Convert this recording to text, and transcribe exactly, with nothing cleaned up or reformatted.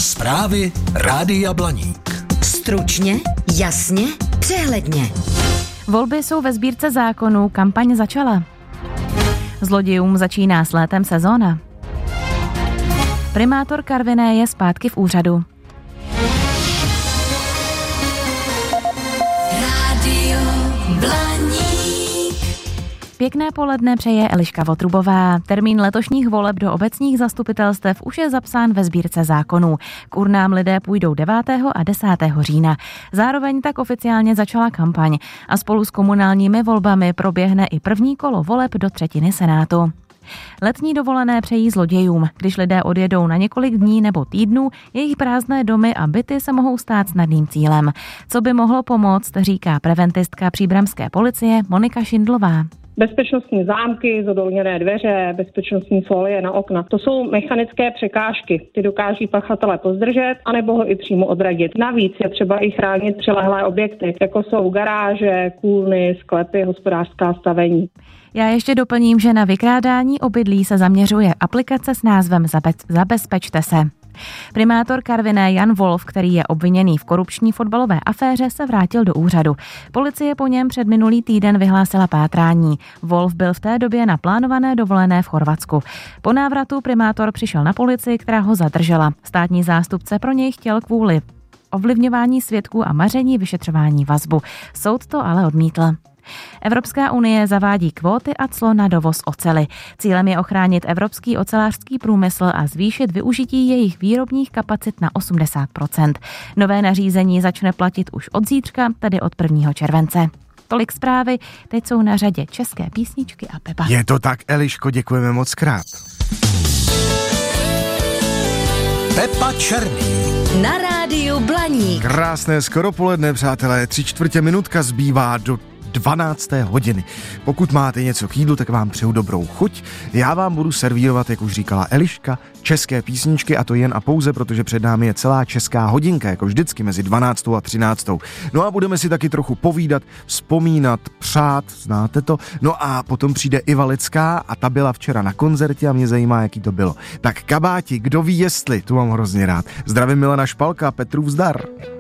Zprávy Rádia Blaník. Stručně, jasně, přehledně. Volby jsou ve sbírce zákonů, kampaň začala. Zlodějům začíná s létem sezóna. Primátor Karviné je zpátky v úřadu. Rádio Blaník. Pěkné poledne přeje Eliška Votrubová. Termín letošních voleb do obecních zastupitelstev už je zapsán ve sbírce zákonů. K urnám lidé půjdou devátého a desátého října. Zároveň tak oficiálně začala kampaň a spolu s komunálními volbami proběhne i první kolo voleb do třetiny Senátu. Letní dovolené přejí zlodějům. Když lidé odjedou na několik dní nebo týdnů, jejich prázdné domy a byty se mohou stát snadným cílem. Co by mohlo pomoct, říká preventistka příbramské policie Monika Šindlová. Bezpečnostní zámky, zodolněné dveře, bezpečnostní folie na okna. To jsou mechanické překážky. Ty dokáží pachatele pozdržet, anebo ho i přímo odradit. Navíc je třeba i chránit přilehlé objekty, jako jsou garáže, kůlny, sklepy, hospodářská stavení. Já ještě doplním, že na vykrádání obydlí se zaměřuje aplikace s názvem Zabezpečte se. Primátor Karviné Jan Wolf, který je obviněný v korupční fotbalové aféře, se vrátil do úřadu. Policie po něm před minulý týden vyhlásila pátrání. Wolf byl v té době na plánované dovolené v Chorvatsku. Po návratu primátor přišel na policii, která ho zadržela. Státní zástupce pro něj chtěl kvůli ovlivňování svědků a maření vyšetřování vazbu. Soud to ale odmítl. Evropská unie zavádí kvóty a clo na dovoz oceli. Cílem je ochránit evropský ocelářský průmysl a zvýšit využití jejich výrobních kapacit na osmdesát procent. Nové nařízení začne platit už od zítřka, tedy od prvního července. Tolik zprávy, teď jsou na řadě české písničky a Pepa. Je to tak, Eliško, děkujeme moc krát. Pepa Černý. Na rádiu Blaník. Krásné skoro poledne, přátelé, tři čtvrtě minutka zbývá do dvanácté hodiny. Pokud máte něco k jídlu, tak vám přeju dobrou chuť. Já vám budu servírovat, jak už říkala Eliška, české písničky, a to jen a pouze, protože před námi je celá česká hodinka, jako vždycky mezi dvanáctou a třináctou. No a budeme si taky trochu povídat, vzpomínat, přát, znáte to. No a potom přijde Iva Lická a ta byla včera na koncertě a mě zajímá, jaký to bylo. Tak kabáti, kdo ví jestli, tu mám hrozně rád. Zdravím Milana Špalka, Petrův zdar.